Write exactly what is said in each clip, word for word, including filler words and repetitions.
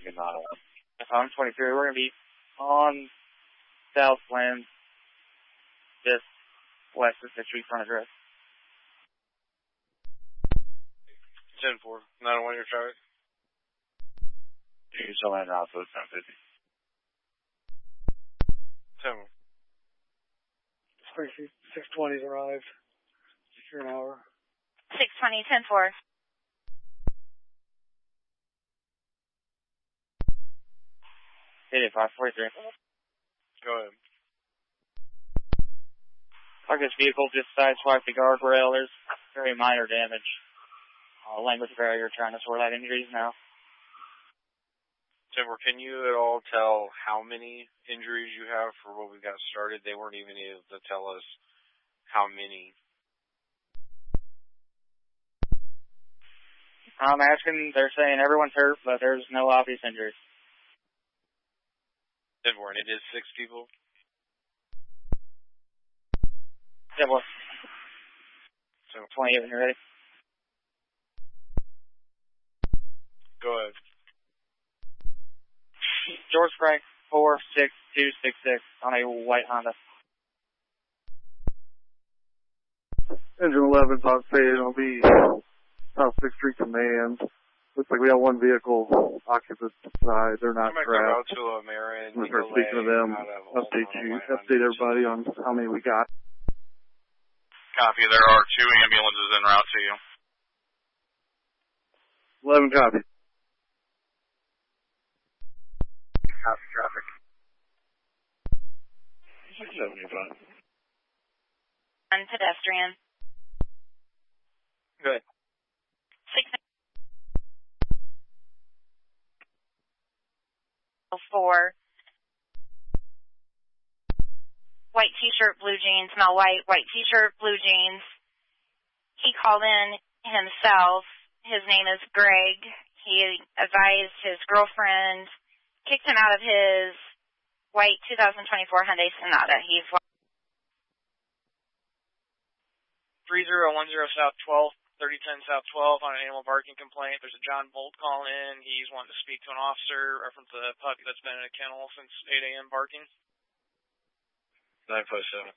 Lincoln nine one. I'm twenty-three. We're going to be on South Plains, just west of the street front address. ten four. nine one, your traffic. You still landing out, so it's ten fifty. ten one. Springfield six twenty's arrived. Secure an hour. six twenty, ten four. eighty-five forty-three. Go ahead. Target's vehicle just sideswiped the guardrail. There's very minor damage. Uh, language barrier trying to sort out injuries now. Timber, can you at all tell how many injuries you have for what we got started? They weren't even able to tell us how many. I'm asking, they're saying everyone's hurt, but there's no obvious injuries. Timber, and it is six people? Timber. So, twenty-eight when you're ready. Go ahead. George Frank, four six two six six on a white Honda. Engine eleven, I'll say it'll be South sixth Street Command. Looks like we have one vehicle occupant side. They're not trapped. To American, I'm going to start speaking to them, update you, update everybody on how many we got. Copy. There are two ambulances en route to you. eleven copy. Copy traffic. seventy-five. On pedestrian. Good. six four. White t-shirt, blue jeans, smell white, white t-shirt, blue jeans. He called in himself. His name is Greg. He advised his girlfriend, kicked him out of his white two thousand twenty-four Hyundai Sonata. He's three zero one zero South twelve, thirty ten South twelve on an animal barking complaint. There's a John Bolt call in. He's wanting to speak to an officer, reference a puppy that's been in a kennel since eight a.m. barking. nine five seven.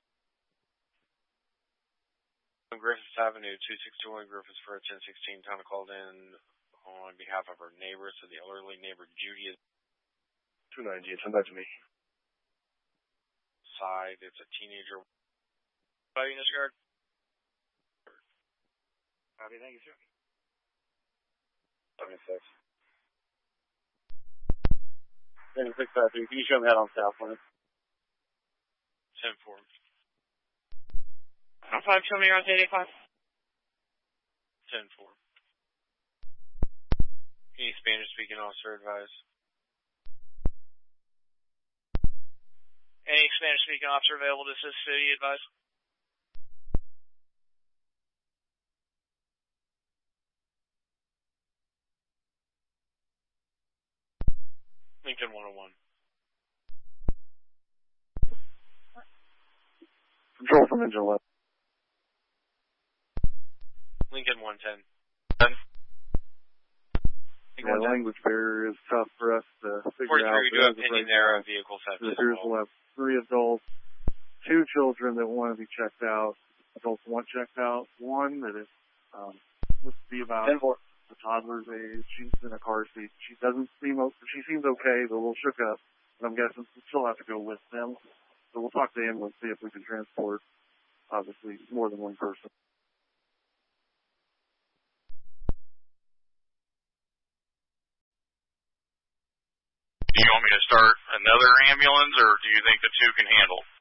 Griffiths Avenue, two sixty-one Griffiths for a ten sixteen. Tana called in on behalf of her neighbor, so the elderly neighbor Judy is two ninety, send that to me. Side, it's a teenager. Buddy in this yard. Copy, thank you, sir. seventy-six. seventy-six five three. Can you show me that on South Plains? ten four. five, show me around eighty-five. ten four. Any Spanish speaking officer advised? Any Spanish speaking officer available to assist city advised? Lincoln one oh one. Control from engine eleven. Lincoln one ten. Yeah, language barrier is tough for us to figure out. forty-three, we do have pending there. Vehicles have to we'll have three adults, two children that want to be checked out. Adults want checked out. One that is, um, looks to be about a toddler's age. She's in a car seat. She doesn't seem, she seems okay, but a little shook up. But I'm guessing we'll still have to go with them. So we'll talk to the ambulance, see if we can transport, obviously, more than one person. Do you want me to start another ambulance, or do you think the two can handle?